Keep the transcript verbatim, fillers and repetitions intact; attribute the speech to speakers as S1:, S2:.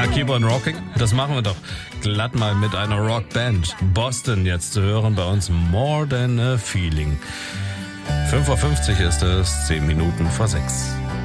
S1: Ja, Keep on Rocking, das machen wir doch glatt mal mit einer Rockband. Boston jetzt zu hören bei uns, More Than a Feeling. fünf Uhr fünfzig ist es, zehn Minuten vor sechs.